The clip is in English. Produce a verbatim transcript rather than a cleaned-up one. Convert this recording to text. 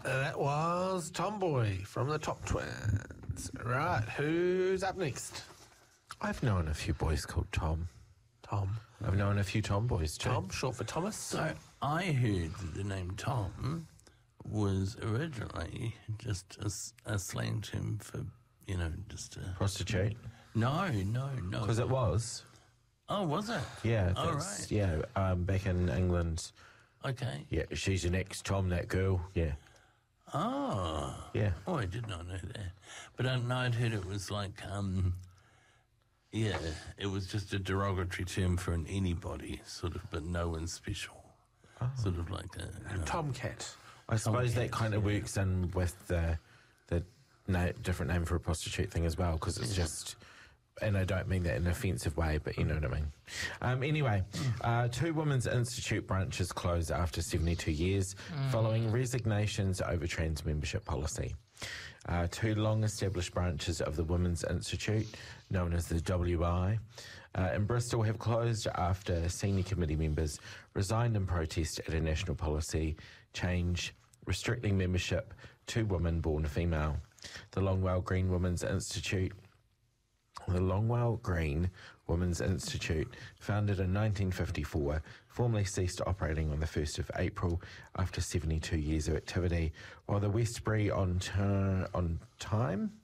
That was Tomboy from the Top Twins. Right, who's up next? I've known a few boys called Tom. Tom. I've known a few tomboys too. Tom, short for Thomas. So I heard that the name Tom was originally just a, s- a slang term for, you know, just a... Prostitute? No, no, no. Because it was. Oh, was it? Yeah. Oh, that's- right. Yeah, um, back in England. Okay. Yeah, she's your next Tom, that girl. Yeah. Oh. Yeah. Oh, I did not know that. But I know I'd heard it was like, um, yeah, it was just a derogatory term for an anybody, sort of, but no one special. Oh. Sort of like a... You know, Tomcat. I suppose Tomcat, that kind of yeah. works in with the the na- different name for a prostitute thing as well, because it's Yeah. just, and I don't mean that in an offensive way, but you know what I mean. Um, anyway, uh, two Women's Institute branches closed after seventy-two years following resignations over trans membership policy. Uh, two long-established branches of the Women's Institute, known as the W I, uh, in Bristol have closed after senior committee members resigned in protest at a national policy change restricting membership to women born female. The Longwell Green Women's Institute The Longwell Green Women's Institute, founded in nineteen fifty-four, formally ceased operating on the first of April after seventy-two years of activity, while the Westbury on, ter- on Time